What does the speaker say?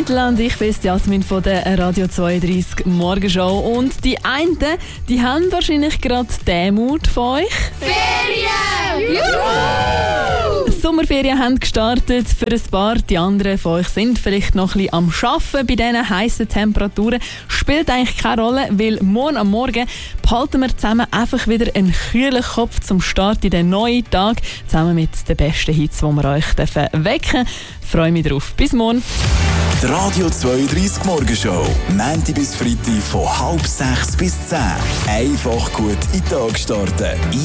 Mittelland, ich bin Jasmin von der Radio 32 Morgenshow. Und die einen, die haben wahrscheinlich gerade den Mut von euch. Ferien! Juhu! Sommerferien haben gestartet für ein paar. Die anderen von euch sind vielleicht noch ein bisschen am Arbeiten. Bei diesen heißen Temperaturen spielt eigentlich keine Rolle, weil morgen am Morgen behalten wir zusammen einfach wieder einen kühlen Kopf zum Start in den neuen Tag. Zusammen mit den besten Hits, die wir euch wecken dürfen. Freue mich drauf. Bis morgen. Die Radio 32 Morgenshow. Montag bis Freitag von 5:30 bis 10. Einfach gut in den Tag starten.